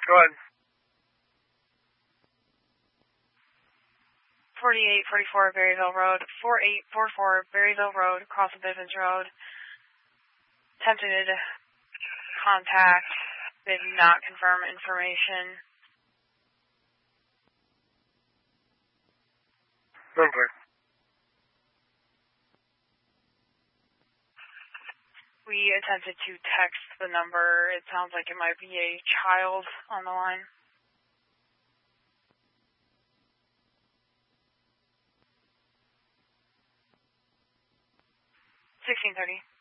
Go ahead. 4844 Berryville Road, 4844 Berryville Road, across the Bivens Road. Attempted contact, did not confirm information. Okay. We attempted to text the number. It sounds like it might be a child on the line. 1630.